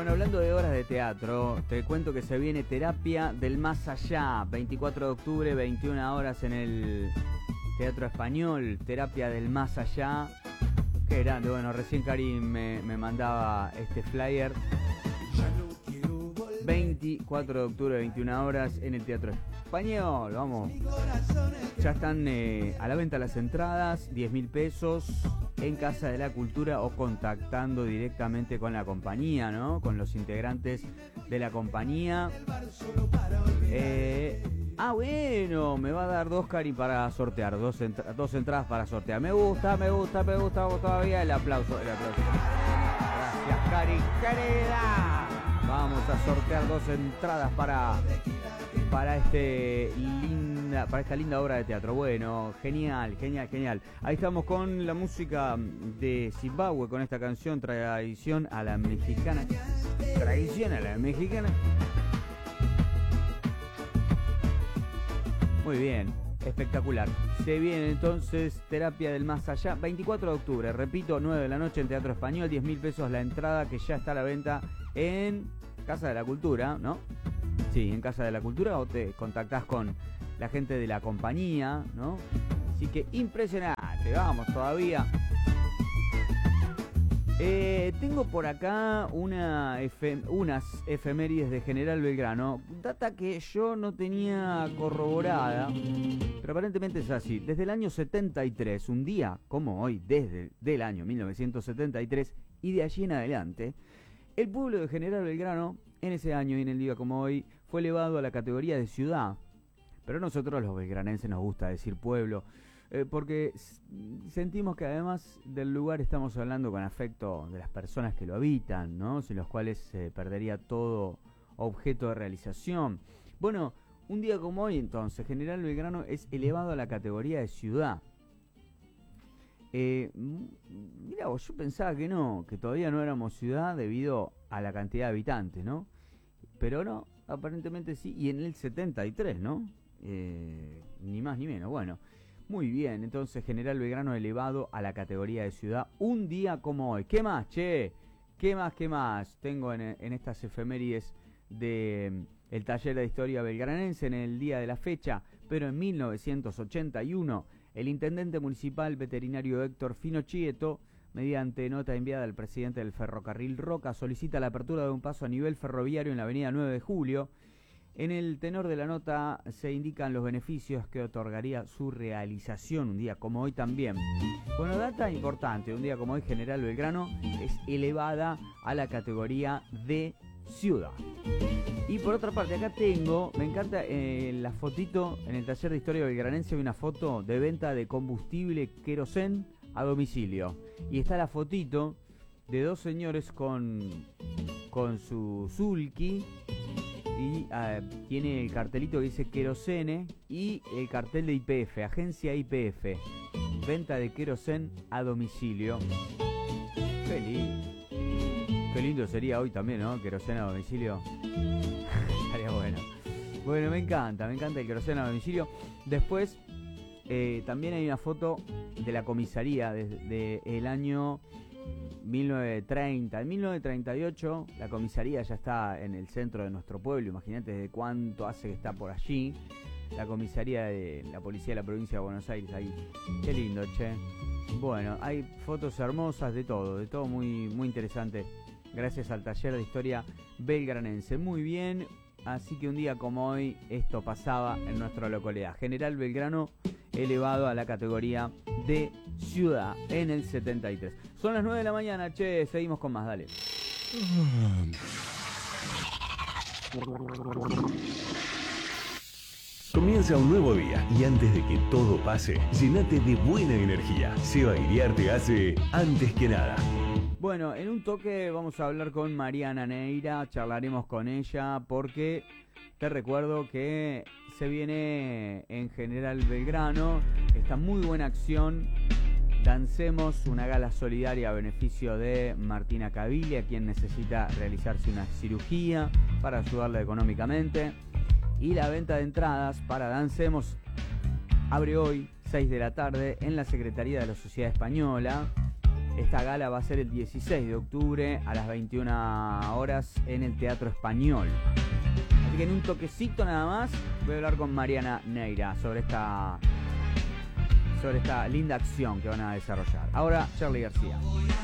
Bueno, hablando de obras de teatro, te cuento que se viene Terapia del Más Allá, 24 de octubre, 21 horas en el Teatro Español, Terapia del Más Allá. Qué grande, bueno, recién Karim me mandaba este flyer. 24 de octubre, 21 horas en el Teatro Español, vamos. Ya están a la venta las entradas, 10.000 pesos en Casa de la Cultura o contactando directamente con la compañía, ¿no? Con los integrantes de la compañía. Bueno, me va a dar dos, Cari, para sortear, dos entradas para sortear. Me gusta todavía el aplauso. Gracias, Cari, querida. Vamos a sortear dos entradas para esta linda obra de teatro. Bueno, genial. Ahí estamos con la música de Zimbabue, con esta canción Tradición a la Mexicana. Muy bien, espectacular. Se viene entonces Terapia del Más Allá, 24 de octubre, repito, 9 de la noche en Teatro Español, 10.000 pesos la entrada, que ya está a la venta en Casa de la Cultura, ¿no? Sí, en Casa de la Cultura, o te contactás con la gente de la compañía, ¿no? Así que impresionante, vamos todavía. Tengo por acá unas efemérides de General Belgrano, data que yo no tenía corroborada, pero aparentemente es así. Desde el año 73, un día como hoy, desde el año 1973 y de allí en adelante, el pueblo de General Belgrano, en ese año y en el día como hoy, fue elevado a la categoría de ciudad. Pero nosotros los belgranenses nos gusta decir pueblo, porque sentimos que además del lugar estamos hablando con afecto de las personas que lo habitan, ¿no? Sin los cuales se perdería todo objeto de realización. Bueno, un día como hoy entonces, General Belgrano es elevado a la categoría de ciudad. Mirá vos, yo pensaba que todavía no éramos ciudad debido a la cantidad de habitantes, ¿no? Pero no, aparentemente sí, y en el 73, ¿no? Ni más ni menos, bueno. Muy bien, entonces General Belgrano elevado a la categoría de ciudad un día como hoy. ¿Qué más, che? ¿Qué más tengo en estas efemérides de el taller de historia belgranense en el día de la fecha? Pero en 1981, el intendente municipal veterinario Héctor Fino Chieto, mediante nota enviada al presidente del ferrocarril Roca, solicita la apertura de un paso a nivel ferroviario en la avenida 9 de Julio. En el tenor de la nota se indican los beneficios que otorgaría su realización un día como hoy también. Bueno, data importante, un día como hoy General Belgrano es elevada a la categoría de ciudad. Y por otra parte, acá me encanta la fotito, en el taller de historia belgranense hay una foto de venta de combustible querosén a domicilio. Y está la fotito de dos señores con su sulky. Y tiene el cartelito que dice querosene y el cartel de YPF, agencia YPF, venta de querosén a domicilio. Qué lindo sería hoy también, ¿no? Querosén a domicilio. Estaría bueno. Bueno, me encanta el querosén a domicilio. Después también hay una foto de la comisaría desde el año 1930. En 1938 la comisaría ya está en el centro de nuestro pueblo. Imagínate desde cuánto hace que está por allí la comisaría de la policía de la provincia de Buenos Aires ahí. Qué lindo, che. Bueno, hay fotos hermosas de todo muy, muy interesante, gracias al taller de historia belgranense. Muy bien, así que un día como hoy esto pasaba en nuestra localidad. General Belgrano elevado a la categoría de ciudad en el 73. Son las 9 de la mañana, che, seguimos con más, dale. Comienza un nuevo día y antes de que todo pase, llénate de buena energía. Seba Iriar te hace Antes que Nada. Bueno, en un toque vamos a hablar con Mariana Neira, charlaremos con ella porque te recuerdo que se viene en General Belgrano esta muy buena acción. Dancemos, una gala solidaria a beneficio de Martina Caviglia, quien necesita realizarse una cirugía para ayudarla económicamente. Y la venta de entradas para Dancemos abre hoy, 6 de la tarde, en la Secretaría de la Sociedad Española. Esta gala va a ser el 16 de octubre a las 21 horas en el Teatro Español. Así que en un toquecito nada más voy a hablar con Mariana Neira sobre esta linda acción que van a desarrollar. Ahora, Charly García.